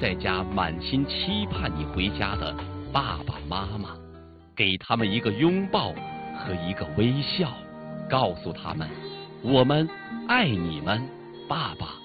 在家满心期盼你回家的爸爸妈妈，给他们一个拥抱和一个微笑，告诉他们我们爱你们，爸爸